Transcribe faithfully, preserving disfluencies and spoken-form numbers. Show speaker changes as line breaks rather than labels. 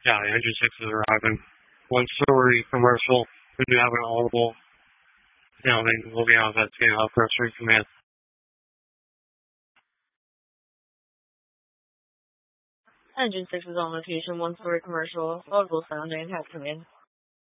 Yeah, the engine six is arriving. One story commercial. We do have an audible. Now then we'll be out of that scale out for street command.
Engine six is on location, one story commercial, audible sound and have command.